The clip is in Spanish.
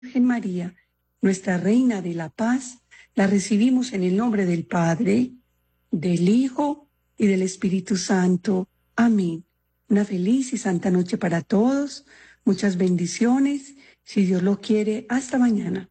Virgen María, nuestra Reina de la Paz, la recibimos en el nombre del Padre, del Hijo y del Espíritu Santo. Amén. Una feliz y santa noche para todos. Muchas bendiciones. Si Dios lo quiere, hasta mañana.